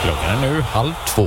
Klockan är nu 1:30.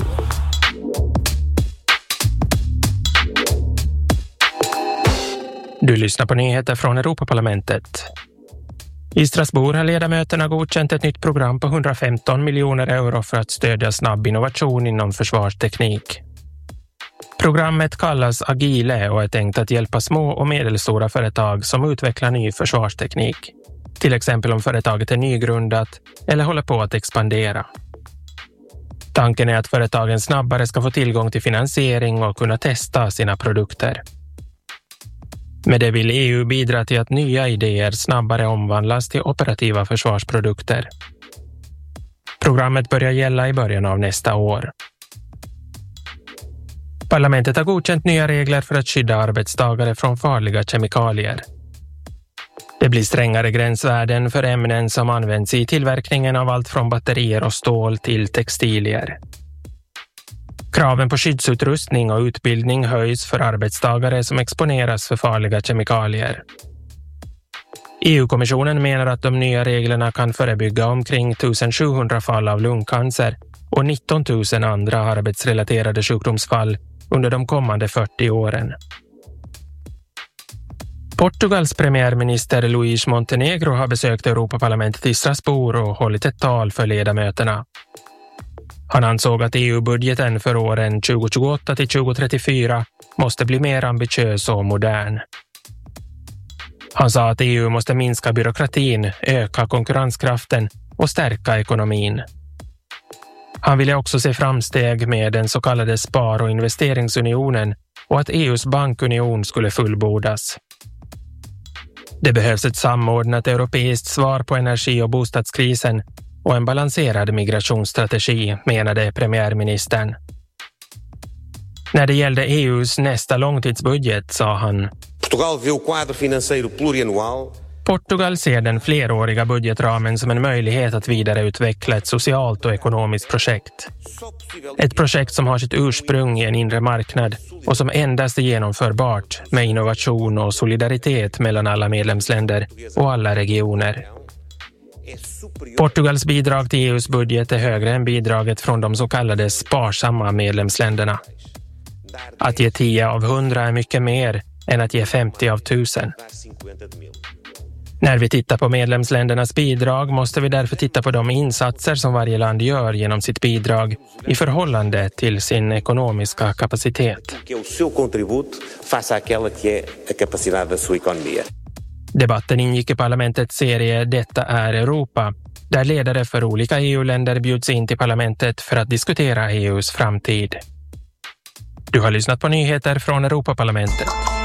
Du lyssnar på nyheter från Europaparlamentet. I Strasbourg har ledamöterna godkänt ett nytt program på 115 miljoner euro för att stödja snabb innovation inom försvarsteknik. Programmet kallas Agile och är tänkt att hjälpa små och medelstora företag som utvecklar ny försvarsteknik. Till exempel om företaget är nygrundat eller håller på att expandera. Tanken är att företagen snabbare ska få tillgång till finansiering och kunna testa sina produkter. Med det vill EU bidra till att nya idéer snabbare omvandlas till operativa försvarsprodukter. Programmet börjar gälla i början av nästa år. Parlamentet har godkänt nya regler för att skydda arbetstagare från farliga kemikalier. Det blir strängare gränsvärden för ämnen som används i tillverkningen av allt från batterier och stål till textilier. Kraven på skyddsutrustning och utbildning höjs för arbetstagare som exponeras för farliga kemikalier. EU-kommissionen menar att de nya reglerna kan förebygga omkring 1700 fall av lungcancer och 19 000 andra arbetsrelaterade sjukdomsfall under de kommande 40 åren. Portugals premiärminister Luís Montenegro har besökt Europaparlamentet i Strasbourg och hållit ett tal för ledamöterna. Han ansåg att EU-budgeten för åren 2028 till 2034 måste bli mer ambitiös och modern. Han sa att EU måste minska byråkratin, öka konkurrenskraften och stärka ekonomin. Han ville också se framsteg med den så kallade spar- och investeringsunionen och att EUs bankunion skulle fullbordas. Det behövs ett samordnat europeiskt svar på energi- och bostadskrisen och en balanserad migrationsstrategi, menade premiärministern. När det gällde EUs nästa långtidsbudget sa han: Portugal ser den fleråriga budgetramen som en möjlighet att vidareutveckla ett socialt och ekonomiskt projekt. Ett projekt som har sitt ursprung i en inre marknad och som endast är genomförbart med innovation och solidaritet mellan alla medlemsländer och alla regioner. Portugals bidrag till EUs budget är högre än bidraget från de så kallade sparsamma medlemsländerna. Att ge 10 av 100 är mycket mer än att ge 50 av 1000. När vi tittar på medlemsländernas bidrag måste vi därför titta på de insatser som varje land gör genom sitt bidrag i förhållande till sin ekonomiska kapacitet. Debatten ingick i parlamentets serie Detta är Europa, där ledare för olika EU-länder bjuds in till parlamentet för att diskutera EUs framtid. Du har lyssnat på nyheter från Europaparlamentet.